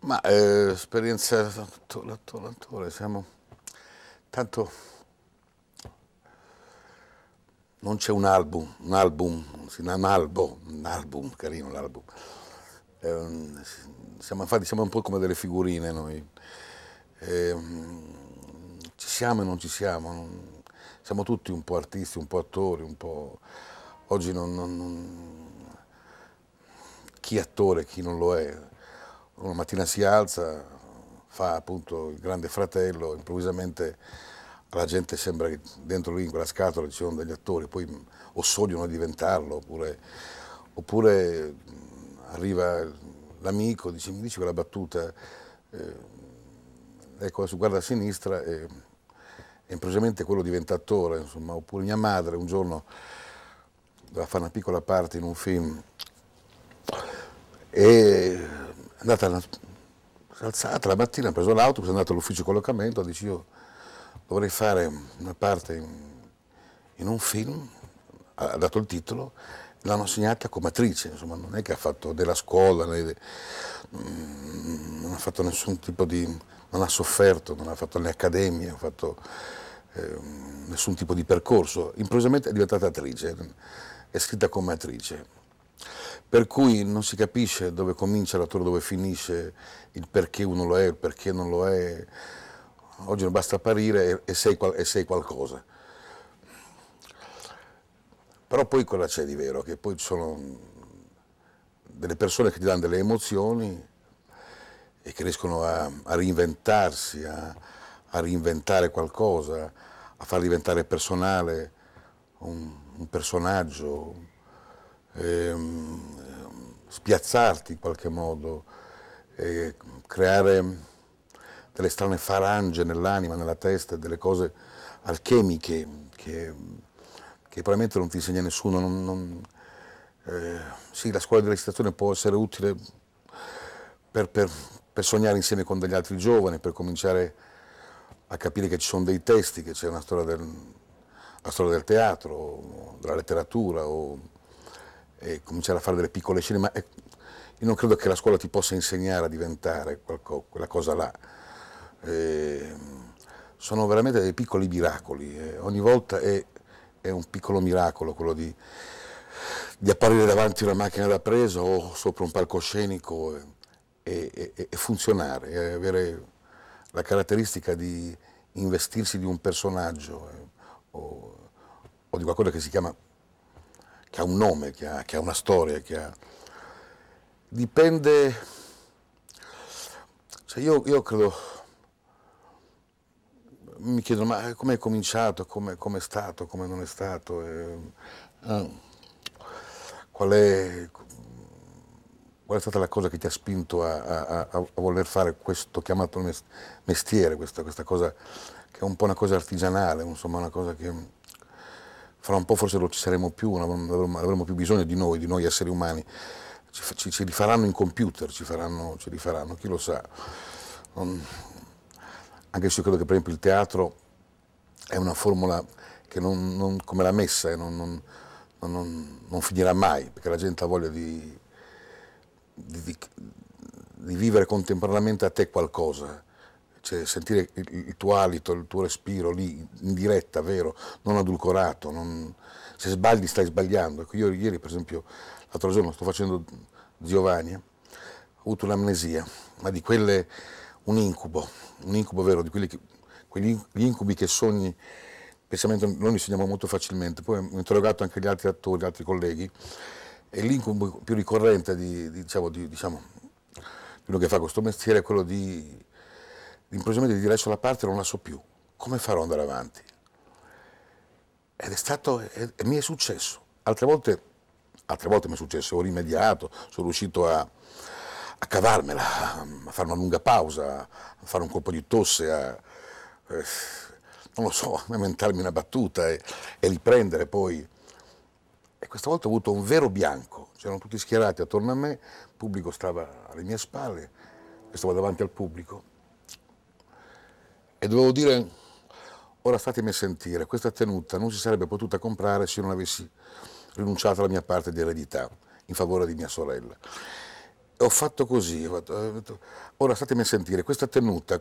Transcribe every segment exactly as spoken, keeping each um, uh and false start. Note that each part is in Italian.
Ma eh, esperienza l'attore, l'attore, l'attore, siamo tanto non c'è un album, un album, sì, un albo, un album, carino l'album. È un- siamo, infatti siamo un po' come delle figurine noi. Ehm, ci siamo e non ci siamo, non- siamo tutti un po' artisti, un po' attori, un po'. Oggi non, non- non- chi è attore, chi non lo è. Una mattina si alza, fa appunto il grande fratello, improvvisamente alla gente sembra che dentro lui in quella scatola ci sono degli attori, poi o sognano di diventarlo, oppure, oppure mh, arriva l'amico, dice mi dici quella battuta, eh, ecco adesso guarda a sinistra e, e improvvisamente quello diventa attore, insomma, oppure mia madre un giorno doveva fare una piccola parte in un film e è andata, alla- si è alzata la mattina, ha preso l'autobus, è andata all'ufficio di collocamento, dice io dovrei fare una parte in, in un film, ha dato il titolo, l'hanno assegnata come attrice, insomma non è che ha fatto della scuola, né de- mm, non ha fatto nessun tipo di, non ha sofferto, non ha fatto le accademie, ha fatto eh, nessun tipo di percorso, improvvisamente è diventata attrice, è scritta come attrice. Per cui non si capisce dove comincia l'attore, dove finisce, il perché uno lo è, il perché non lo è. Oggi non basta apparire e, e, sei, qual- e sei qualcosa. Però poi cosa c'è di vero? Che poi ci sono delle persone che ti danno delle emozioni e che riescono a, a reinventarsi, a, a reinventare qualcosa, a far diventare personale un, un personaggio, ehm, spiazzarti in qualche modo, e creare delle strane farange nell'anima, nella testa, delle cose alchemiche che, che probabilmente non ti insegna nessuno. Non, non, eh, sì, la scuola di recitazione può essere utile per, per, per sognare insieme con degli altri giovani, per cominciare a capire che ci sono dei testi, che c'è una storia del, la storia del teatro, della letteratura, o, e cominciare a fare delle piccole scene, ma è, io non credo che la scuola ti possa insegnare a diventare qualco, quella cosa là. Eh, sono veramente dei piccoli miracoli, eh. Ogni volta è, è un piccolo miracolo quello di, di apparire davanti a una macchina da presa o sopra un palcoscenico e, e, e, e funzionare, e avere la caratteristica di investirsi di un personaggio eh, o, o di qualcosa che si chiama, che ha un nome, che ha, che ha una storia, che ha. Dipende, cioè io, io credo, mi chiedono ma come è cominciato, come è stato, come non è stato, eh, ah, qual è, qual è stata la cosa che ti ha spinto a, a- a- a voler fare questo chiamato mes- mestiere, questa, questa cosa che è un po' una cosa artigianale, insomma una cosa che fra un po' forse non ci saremo più, non avremo, avremo più bisogno di noi, di noi esseri umani, ci, fa- ci- ci rifaranno in computer, ci, faranno, ci rifaranno, chi lo sa. Non- anche se io credo che per esempio il teatro è una formula che non, non- come la messa eh, non, non- non- non finirà mai, perché la gente ha voglia di, di- di- di vivere contemporaneamente a te qualcosa, cioè sentire il, il tuo alito, il tuo respiro lì, in diretta, vero, non adulcorato, non- se sbagli stai sbagliando. Ecco, io ieri per esempio, l'altro giorno sto facendo Giovanni, ho avuto un'amnesia, ma di quelle, un incubo, un incubo vero, di quelli che, quegli incubi che sogni, specialmente noi li sogniamo molto facilmente. Poi ho interrogato anche gli altri attori, gli altri colleghi, e l'incubo più ricorrente di, di, diciamo, di, diciamo, di uno che fa questo mestiere è quello di, di improvvisamente di dire adesso la parte non la so più, come farò ad andare avanti? Ed è stato, e, e mi è successo. Altre volte, altre volte mi è successo, ho rimediato, sono riuscito a, a cavarmela, a fare una lunga pausa, a fare un colpo di tosse, a, eh, non lo so, a inventarmi una battuta e, e riprendere poi. E questa volta ho avuto un vero bianco, c'erano tutti schierati attorno a me, il pubblico stava alle mie spalle, io stavo davanti al pubblico e dovevo dire, ora statemi a sentire, questa tenuta non si sarebbe potuta comprare se io non avessi rinunciato alla mia parte di eredità in favore di mia sorella. E ho fatto così, ho fatto, ho detto, ora statemi a sentire, questa tenuta,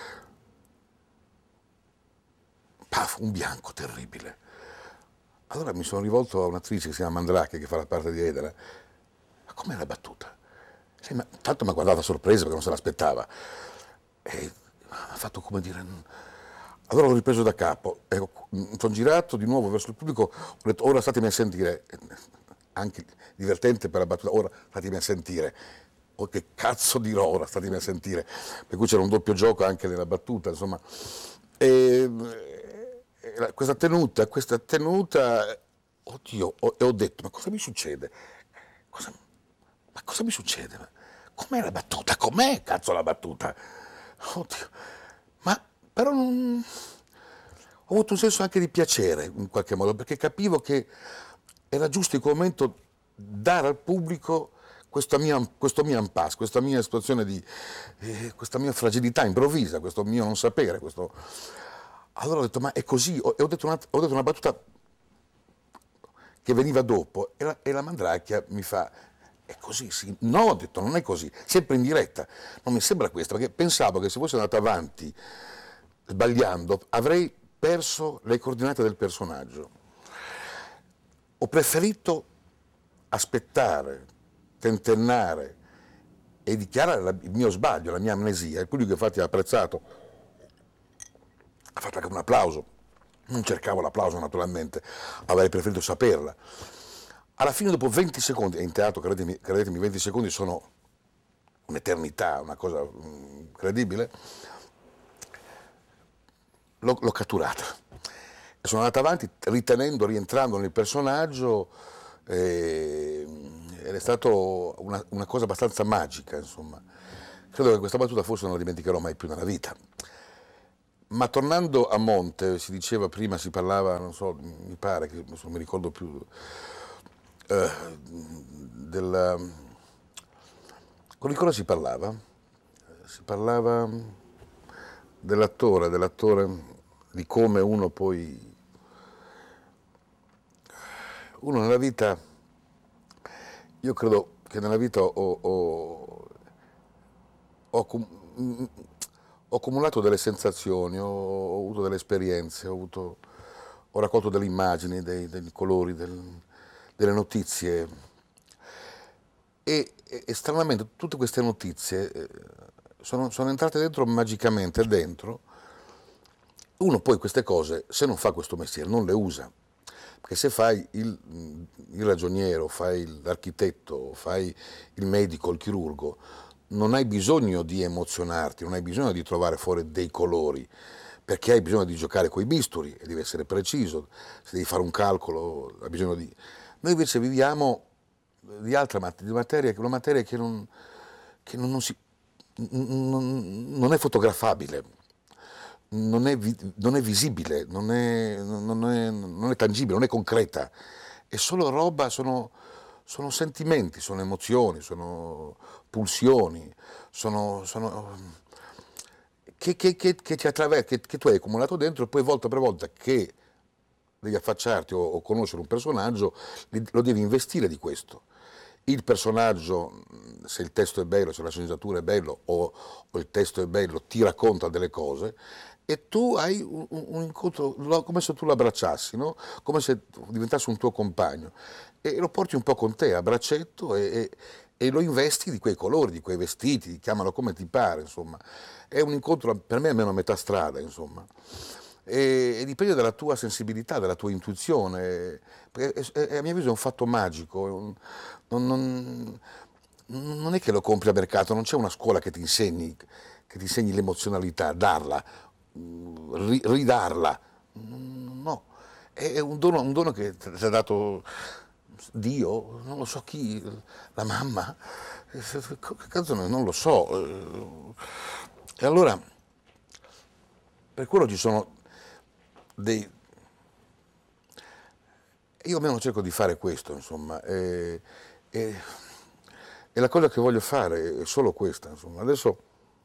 paf, un bianco terribile. Allora mi sono rivolto a un'attrice che si chiama Mandrake, che fa la parte di Edera. Ma com'è la battuta? Sì, ma, tanto mi ha guardata sorpresa perché non se l'aspettava. E ha fatto come dire... Allora l'ho ripreso da capo, e ho- mi sono girato di nuovo verso il pubblico, ho detto ora statemi a sentire, anche divertente per la battuta, ora statemi a sentire. O che cazzo dirò ora, statemi a sentire. Per cui c'era un doppio gioco anche nella battuta, insomma. E, e questa tenuta, questa tenuta, oddio, ho- e ho detto, ma cosa mi succede? Cosa, ma cosa mi succede? Ma com'è la battuta? Com'è, cazzo, la battuta? Oddio, ma però non... Ho avuto un senso anche di piacere in qualche modo, perché capivo che era giusto in quel momento dare al pubblico questa mia, questo mio impasse, questa mia situazione di, eh, questa mia fragilità improvvisa, questo mio non sapere. Questo... Allora ho detto, ma è così, e ho detto una, ho detto una battuta che veniva dopo, e la, e la Mandracchia mi fa, è così, sì. No, ho detto, non è così, sempre in diretta. Non mi sembra questo, perché pensavo che se fossi andato avanti sbagliando avrei perso le coordinate del personaggio. Ho preferito aspettare, tentennare e dichiarare la- il mio sbaglio, la mia amnesia. Il pubblico infatti ha apprezzato, ha fatto anche un applauso. Non cercavo l'applauso naturalmente, avrei preferito saperla. Alla fine dopo venti secondi, e in teatro credetemi, credetemi venti secondi sono un'eternità, una cosa mm, incredibile, l'ho, l'ho catturata. E sono andato avanti ritenendo, rientrando nel personaggio, eh, ed è stata una, una cosa abbastanza magica, insomma. Credo che questa battuta forse non la dimenticherò mai più nella vita. Ma tornando a monte, si diceva prima, si parlava, non so, mi pare, che non mi ricordo più, eh, del... Con cosa si parlava? Si parlava dell'attore, dell'attore, di come uno poi... Uno nella vita, io credo che nella vita ho, ho, ho, ho accumulato delle sensazioni, ho, ho avuto delle esperienze, ho, avuto, ho raccolto delle immagini, dei, dei colori, del, delle notizie e, e, e stranamente tutte queste notizie eh, sono, sono entrate dentro magicamente dentro. Uno poi queste cose, se non fa questo mestiere, non le usa. Perché se fai il, il ragioniero, fai l'architetto, fai il medico, il chirurgo, non hai bisogno di emozionarti, non hai bisogno di trovare fuori dei colori, perché hai bisogno di giocare coi bisturi e devi essere preciso, se devi fare un calcolo hai bisogno di... Noi invece viviamo di altra mat- di materia, una materia che non, che non, non si, non, non è fotografabile, non è, vi- non è visibile, non è, non è- non è tangibile, non è concreta, è solo roba, sono, sono sentimenti, sono emozioni, sono pulsioni, sono, sono, che, che- che- che ti attraver- che, che tu hai accumulato dentro e poi volta per volta che devi affacciarti o, o conoscere un personaggio, li- lo devi investire di questo. Il personaggio, se il testo è bello, se la sceneggiatura è bello o, o il testo è bello, ti racconta delle cose e tu hai un, un- un incontro, lo- come se tu lo abbracciassi, no? Come se diventasse un tuo compagno e lo porti un po' con te a braccetto e, e- e lo investi di quei colori, di quei vestiti, chiamalo come ti pare, insomma. È un incontro, per me almeno a metà strada, insomma. E, e dipende dalla tua sensibilità, dalla tua intuizione, perché è, è- a mio avviso è un fatto magico, è un- non, non- non è che lo compri al mercato, non c'è una scuola che ti insegni, che ti insegni l'emozionalità, darla, ri- ridarla. No, è un dono, un dono che ti ha dato Dio, non lo so chi, la mamma, che cazzo ne- non lo so. E allora, per quello ci sono dei... Io almeno cerco di fare questo, insomma, e, e- e la cosa che voglio fare è solo questa, insomma. Adesso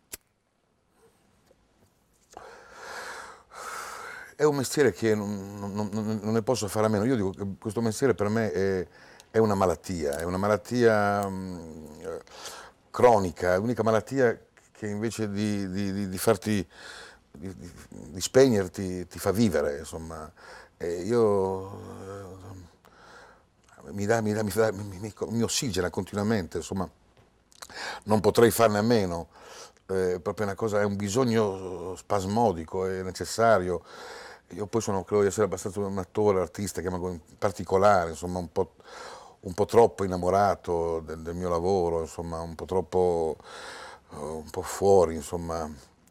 è un mestiere che non, non- non- non ne posso fare a meno. Io dico che questo mestiere per me è, è una malattia, è una malattia, mm, cronica, l'unica malattia che invece di, di- di- di farti, di, di- di spegnerti, ti fa vivere, insomma. E io eh, mi dà, mi dà- mi dà- mi- mi- mi ossigena continuamente, insomma, non potrei farne a meno. Eh, È proprio una cosa, è un bisogno spasmodico, è necessario. Io poi sono, credo di essere abbastanza un attore, artista, chiamiamolo in particolare, insomma, un po', un po' troppo innamorato del, del mio lavoro, insomma, un po' troppo, eh, un po' fuori, insomma.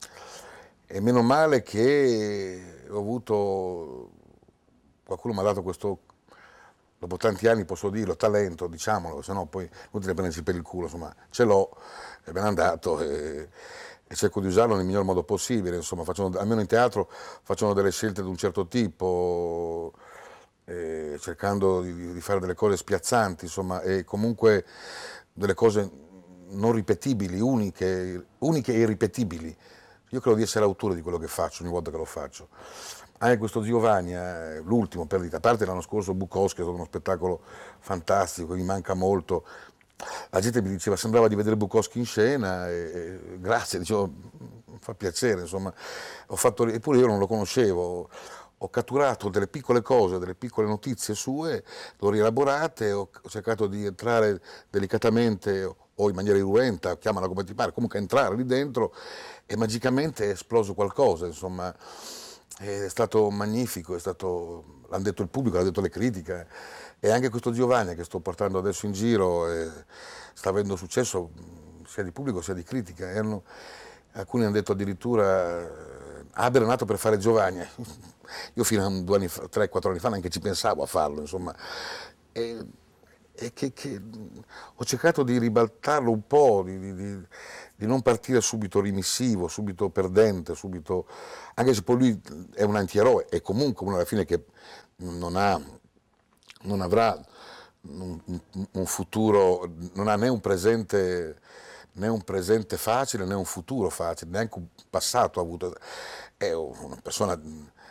E meno male che ho avuto, qualcuno mi ha dato questo, dopo tanti anni posso dirlo, talento, diciamolo, se no poi inutile prendersi per il culo, insomma, ce l'ho, e me n'è andato e, e cerco di usarlo nel miglior modo possibile, insomma, facciano, almeno in teatro facciano delle scelte di un certo tipo, eh, cercando di, di fare delle cose spiazzanti, insomma, e comunque delle cose non ripetibili, uniche, uniche e irripetibili. Io credo di essere autore di quello che faccio ogni volta che lo faccio. Anche questo Giovanni, eh, l'ultimo, per dire, a parte l'anno scorso Bukowski, è stato uno spettacolo fantastico, mi manca molto. La gente mi diceva, sembrava di vedere Bukowski in scena, e, e grazie, dicevo, fa piacere, insomma. Ho fatto, eppure io non lo conoscevo, ho catturato delle piccole cose, delle piccole notizie sue, le ho rielaborate, ho, ho cercato di entrare delicatamente o in maniera irruenta, chiamala come ti pare, comunque entrare lì dentro e magicamente è esploso qualcosa, insomma, è stato magnifico, è stato, l'hanno detto il pubblico, l'hanno detto le critiche, e anche questo Giovanni che sto portando adesso in giro eh, sta avendo successo sia di pubblico sia di critica, e hanno, alcuni hanno detto addirittura Haber è nato per fare Giovanni, io fino a due anni fa, tre quattro anni fa neanche ci pensavo a farlo, insomma. E, e che, che ho cercato di ribaltarlo un po', di, di- di- di non partire subito rimissivo, subito perdente, subito, anche se poi lui è un antieroe, è comunque uno alla fine che non ha, non avrà un, un- un futuro, non ha né un presente, né un presente facile né un futuro facile, neanche un passato ha avuto. È una persona